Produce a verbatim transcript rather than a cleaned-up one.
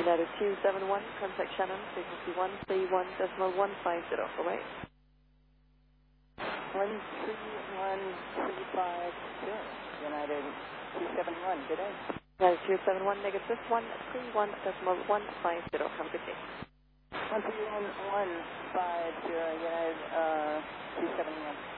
United two seven one, contact Shannon, frequency one three one decimal one five zero, away. one three one three five zero, United two seven one, good day. United two seven one, negative one three one decimal one five zero, have a good day. one three one one five zero, United uh, two seven one.